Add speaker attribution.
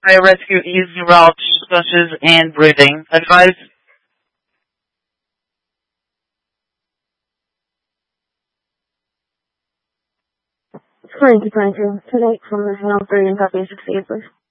Speaker 1: I rescue easy routes such as and breathing. Advice.
Speaker 2: Thank you. Tonight from the Hello 3 and copy 68, please.